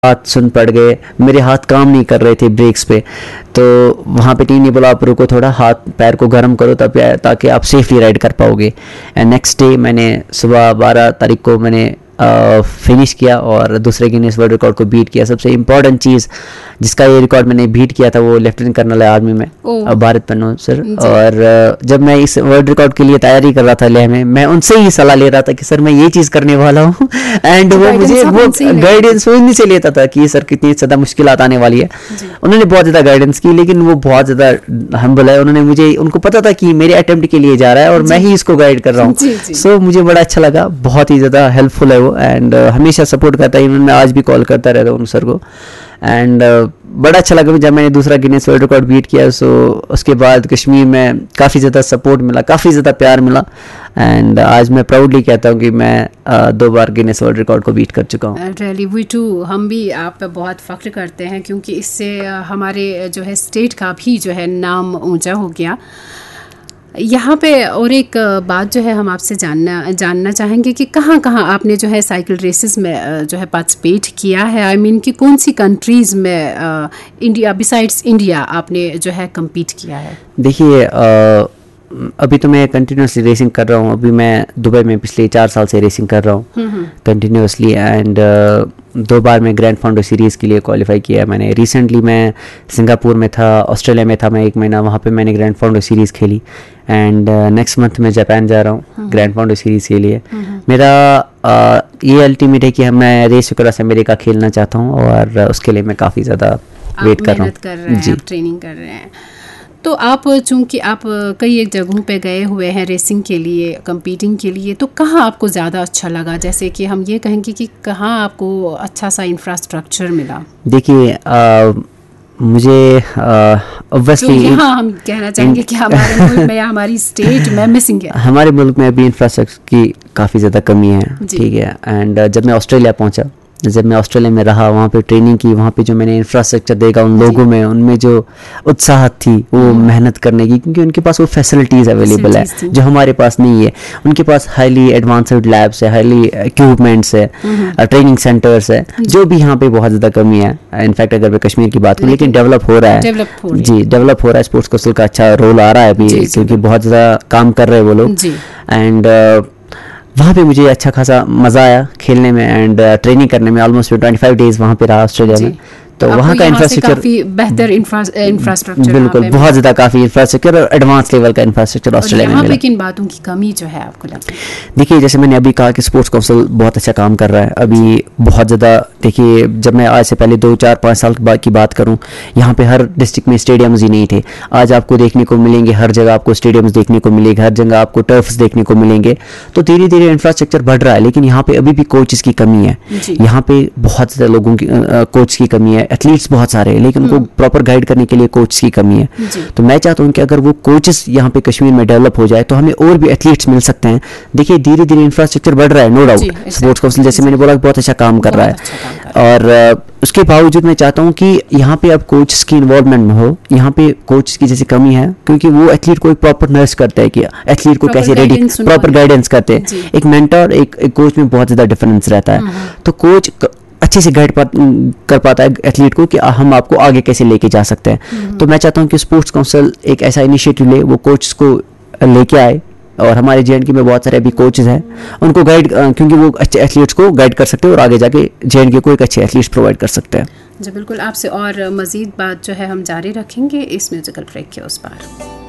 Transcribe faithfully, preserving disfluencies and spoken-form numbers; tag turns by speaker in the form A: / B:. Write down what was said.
A: हाथ सुन पड़ गए, मेरे हाथ काम नहीं कर रहे थे ब्रेक्स पे। तो वहाँ पे टीम ने बोला आप रुको थोड़ा, हाथ पैर को गर्म करो तब ताकि आप सेफली राइड कर पाओगे। एंड नेक्स्ट डे मैंने सुबह बारह तारीख को मैंने फिनिश किया और दूसरे गिनीज वर्ल्ड रिकॉर्ड को बीट किया। सबसे इम्पॉर्टेंट चीज़ जिसका ये रिकॉर्ड मैंने बीट किया था वो लेफ्टिनेंट कर्नल है आर्मी में, भारत पन्नू सर। और जब मैं इस वर्ल्ड रिकॉर्ड के लिए तैयारी कर रहा था लेह में, मैं उनसे ही सलाह ले रहा था कि सर मैं ये चीज़ करने वाला हूँ। एंड वो मुझे वो गाइडेंस वो इन्हीं से लेता था कि सर कितनी ज़्यादा मुश्किलात आने वाली है। उन्होंने बहुत ज़्यादा गाइडेंस की, लेकिन वो बहुत ज़्यादा हम्बल है। उन्होंने मुझे, उनको पता था कि मेरे अटेम्प्ट के लिए जा रहा है और मैं ही इसको गाइड कर रहा हूँ। सो मुझे बड़ा अच्छा लगा, बहुत ही ज़्यादा हेल्पफुल है वो। एंड हमेशा सपोर्ट करता है, मैं आज भी कॉल करता रहता हूँ सर को। एंड uh, बड़ा अच्छा लगा जब मैंने दूसरा गिनीज वर्ल्ड रिकॉर्ड बीट किया। सो so, उसके बाद कश्मीर में काफ़ी ज़्यादा सपोर्ट मिला, काफ़ी ज़्यादा प्यार मिला। एंड uh, आज मैं प्राउडली कहता हूँ कि मैं uh, दो बार गिनीज वर्ल्ड रिकॉर्ड को बीट कर चुका हूँ।
B: रियली वी टू, हम भी आप पे बहुत फ़ख्र करते हैं क्योंकि इससे हमारे जो है स्टेट का भी जो है नाम ऊंचा हो गया यहाँ पे। और एक बात जो है हम आपसे जानना जानना चाहेंगे कि कहाँ कहाँ आपने जो है साइकिल रेसेस में जो है पार्टिसिपेट किया है। आई I मीन mean कि कौन सी कंट्रीज़ में इंडिया बिसाइड्स इंडिया आपने जो है कम्पीट किया है?
A: देखिए अभी तो मैं कंटिन्यूसली रेसिंग कर रहा हूँ। अभी मैं दुबई में पिछले चार साल से रेसिंग कर रहा हूँ कंटिन्यूसली। एंड दो बार मैं ग्रैंड फाउंडो सीरीज़ के लिए क्वालिफाई किया है मैंने। रिसेंटली मैं सिंगापुर में था, ऑस्ट्रेलिया में था मैं एक महीना, वहाँ पे मैंने ग्रैंड फाउंडो सीरीज़ खेली। एंड नेक्स्ट मंथ मैं जापान जा रहा हूँ ग्रैंड फाउंडो सीरीज़ के लिए। मेरा uh, ये अल्टीमेट है कि मैं रेस अक्रॉस अमेरिका खेलना चाहता हूँ और उसके लिए मैं काफ़ी ज़्यादा वेट कर रहा हूँ
B: जी, ट्रेनिंग कर रहे हैं। तो आप चूंकि आप कई एक जगहों पे गए हुए हैं रेसिंग के लिए, कंपीटिंग के लिए, तो कहाँ आपको ज़्यादा अच्छा लगा? जैसे कि हम ये कहेंगे कि कहाँ आपको अच्छा सा इंफ्रास्ट्रक्चर मिला?
A: देखिए मुझे ऑब्वियसली
B: तो यहाँ हम कहना चाहेंगे कि हमारे मुल्क में या हमारी स्टेट में मिसिंग है।
A: हमारे मुल्क में अभी इंफ्रास्ट्रक्चर की काफ़ी ज़्यादा कमी है, ठीक है। एंड जब मैं ऑस्ट्रेलिया पहुँचा, जब मैं ऑस्ट्रेलिया में रहा, वहाँ पे ट्रेनिंग की, वहाँ पे जो मैंने इंफ्रास्ट्रक्चर देखा उन लोगों में, उनमें जो उत्साह थी वो मेहनत करने की, क्योंकि उनके पास वो फैसिलिटीज़ अवेलेबल है जो हमारे पास नहीं है। उनके पास हाईली एडवांस्ड लैब्स है, हाईली इक्विपमेंट्स है, ट्रेनिंग सेंटर्स है, जो भी यहाँ पे बहुत ज़्यादा कमी है। इनफैक्ट अगर मैं कश्मीर की बात करूँ, लेकिन डेवलप हो रहा है जी, डेवलप हो रहा है। स्पोर्ट्स काउंसिल का अच्छा रोल आ रहा है अभी, क्योंकि बहुत ज़्यादा काम कर रहे हैं वो लोग। एंड वहाँ पे मुझे अच्छा खासा मज़ा आया खेलने में एंड ट्रेनिंग करने में। ऑलमोस्ट ट्वेंटी फाइव डेज वहाँ पे रहा ऑस्ट्रेलिया में। तो वहाँ का इंफ्रास्ट्रक्चर
B: काफी बेहतर इंफ्रास्ट्रक्चर,
A: बिल्कुल बहुत ज़्यादा काफ़ी इंफ्रास्ट्रक्चर और एडवांस लेवल का इंफ्रास्ट्रक्चर ऑस्ट्रेलिया में मिला।
B: लेकिन बातों की कमी जो है आपको लगता है?
A: देखिए जैसे मैंने अभी कहा कि स्पोर्ट्स काउंसिल बहुत अच्छा काम कर रहा है अभी, बहुत ज़्यादा। देखिए जब मैं आज से पहले दो चार पाँच साल की बात करूँ, यहाँ पे हर डिस्ट्रिक्ट में स्टेडियम्स ही नहीं थे। आज आपको देखने को मिलेंगे, हर जगह आपको स्टेडियम्स देखने को मिलेगा, हर जगह आपको टर्फ्स देखने को मिलेंगे। तो धीरे धीरे इंफ्रास्ट्रक्चर बढ़ रहा है, लेकिन यहाँ पे अभी भी कोचेस की कमी है। यहाँ पे बहुत ज़्यादा लोगों की कोच की कमी है, एथलीट्स बहुत सारे, लेकिन उनको प्रॉपर गाइड करने के लिए कोच की कमी है। तो मैं चाहता हूँ कि अगर वो कोचेस यहाँ पे कश्मीर में डेवलप हो जाए तो हमें और भी एथलीट्स मिल सकते हैं। देखिए धीरे धीरे इंफ्रास्ट्रक्चर बढ़ रहा है, नो डाउट। स्पोर्ट्स काउंसिल जैसे मैंने बोला बहुत अच्छा काम कर रहा है, और उसके बावजूद मैं चाहता हूँ कि यहाँ पे अब कोचेस की इन्वॉल्वमेंट हो। यहाँ पे कोच की जैसे कमी है, क्योंकि वो एथलीट को एक प्रॉपर नर्स करते हैं कि एथलीट को कैसे रेडी, प्रॉपर गाइडेंस करते हैं। एक मेंटर एक कोच में बहुत ज़्यादा डिफरेंस रहता है। तो कोच अच्छे से गाइड कर पाता है एथलीट को कि हम आपको आगे कैसे लेके जा सकते हैं। तो मैं चाहता हूँ कि स्पोर्ट्स काउंसिल एक ऐसा इनिशिएटिव ले, वो कोच को लेके आए। और हमारे जे एंड के में बहुत सारे अभी कोचेस हैं, उनको गाइड, क्योंकि वो अच्छे एथलीट्स को गाइड कर सकते हैं और आगे जाके जे एंड के को एक अच्छे एथलीट्स प्रोवाइड कर सकते हैं।
B: जी बिल्कुल, आपसे और मज़ीद बात जो है हम जारी रखेंगे इस म्यूजिकल ब्रेक के उस पार।